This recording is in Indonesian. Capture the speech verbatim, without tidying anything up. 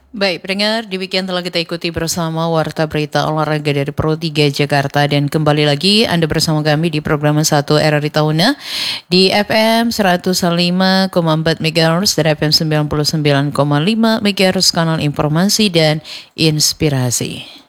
Baik, pendengar, demikian telah kita ikuti bersama Warta Berita Olahraga dari Pro tiga Jakarta. Dan kembali lagi Anda bersama kami di program satu R R I Tahuna di F M seratus lima koma empat MHz dan F M sembilan puluh sembilan koma lima MHz kanal informasi dan inspirasi.